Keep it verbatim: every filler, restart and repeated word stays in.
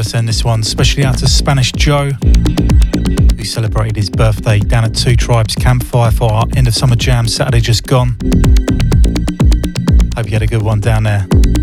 send this one especially out to Spanish Joe, who celebrated his birthday down at Two Tribes Campfire for our end of summer jam Saturday just gone. Hope you had a good one down there.